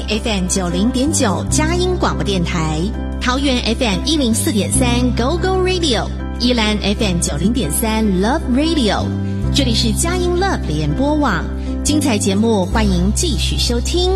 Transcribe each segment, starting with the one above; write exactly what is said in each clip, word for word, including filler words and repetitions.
F M 九零点九佳音广播电台，桃园 F M 一零四点三 Go Go Radio， 宜兰 F M 九零点三 Love Radio， 这里是佳音 Love 联播网，精彩节目欢迎继续收听。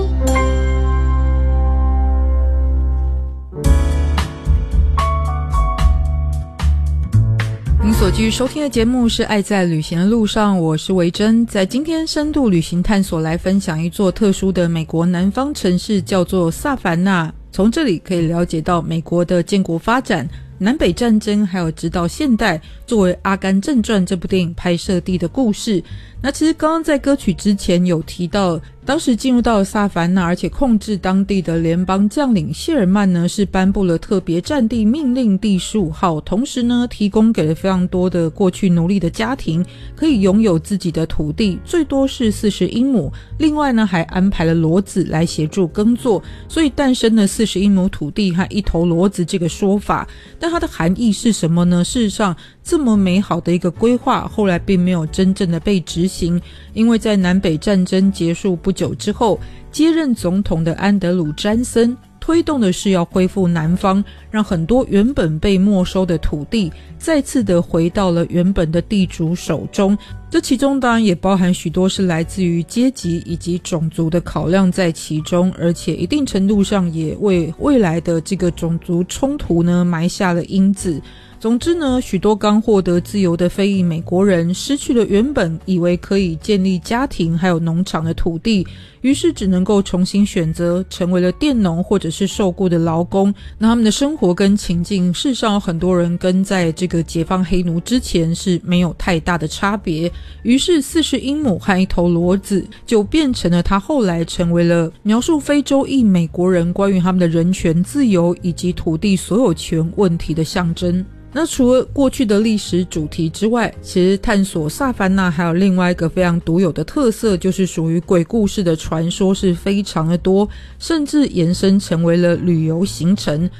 您所继续收听的节目是《爱在旅行的路上》，我是维珍。在今天深度旅行探索来分享一座特殊的美国南方城市，叫做萨凡纳。从这里可以了解到美国的建国发展、南北战争，还有直到现代作为《阿甘正传》这部电影拍摄地的故事。那其实刚刚在歌曲之前有提到，当时进入到了萨凡纳，而且控制当地的联邦将领谢尔曼呢，是颁布了特别战地命令第十五号，同时呢，提供给了非常多的过去奴隶的家庭可以拥有自己的土地，最多是四十英亩。另外呢，还安排了骡子来协助耕作，所以诞生了四十英亩土地和一头骡子这个说法。但它的含义是什么呢？事实上，这么美好的一个规划，后来并没有真正的被执行，因为在南北战争结束不久之后，接任总统的安德鲁·詹森推动的是要恢复南方，让很多原本被没收的土地再次的回到了原本的地主手中。这其中当然也包含许多是来自于阶级以及种族的考量在其中，而且一定程度上也为未来的这个种族冲突呢埋下了因子。总之呢，许多刚获得自由的非裔美国人失去了原本以为可以建立家庭还有农场的土地，于是只能够重新选择成为了佃农或者是受雇的劳工。那他们的生活跟情境，事实上有很多人跟在这个解放黑奴之前是没有太大的差别。于是四十英亩和一头骡子就变成了他后来成为了描述非洲裔美国人关于他们的人权自由以及土地所有权问题的象征。那除了过去的历史主题之外，其实探索萨凡纳还有另外一个非常独有的特色，就是属于鬼故事的传说是非常的多，甚至延伸成为了旅游行程。